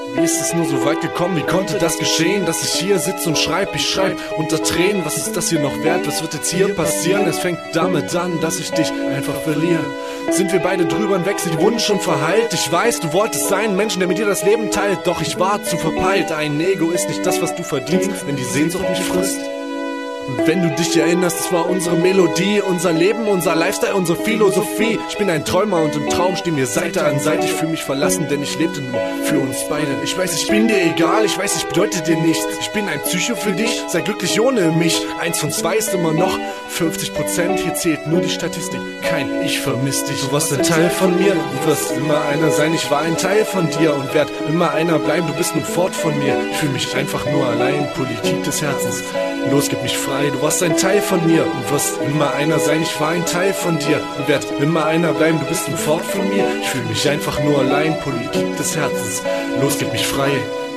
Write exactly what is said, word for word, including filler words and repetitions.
Wie ist es nur so weit gekommen, wie konnte das geschehen, dass ich hier sitze und schreib, ich schreib unter Tränen, was ist das hier noch wert, was wird jetzt hier passieren? Es fängt damit an, dass ich dich einfach verliere. Sind wir beide drüber hinweg, sind die Wunden schon verheilt? Ich weiß, du wolltest sein, Menschen, der mit dir das Leben teilt, doch ich war zu verpeilt. Ein Ego ist nicht das, was du verdienst, wenn die Sehnsucht mich frisst. Und wenn du dich erinnerst, es war unsere Melodie, unser Leben, unser Lifestyle, unsere Philosophie. Ich bin ein Träumer und im Traum stehen wir Seite an Seite. Ich fühle mich verlassen, denn ich lebte nur für uns beide. Ich weiß, ich bin dir egal, ich weiß, ich bedeute dir nichts. Ich bin ein Psycho für dich, sei glücklich ohne mich. Eins von zwei ist immer noch fünfzig Prozent, hier zählt nur die Statistik. Kein Ich vermiss dich. Du warst ein Teil von mir und wirst immer einer sein. Ich war ein Teil von dir und werd immer einer bleiben. Du bist nun fort von mir, ich fühle mich einfach nur allein. Politik des Herzens, los, gib mich frei. Du warst ein Teil von mir und wirst immer einer sein. Ich war ein Teil von dir und werd immer einer bleiben. Du bist nun fort von mir, ich fühle mich einfach nur allein. Politik des Herzens, los, gib mich frei.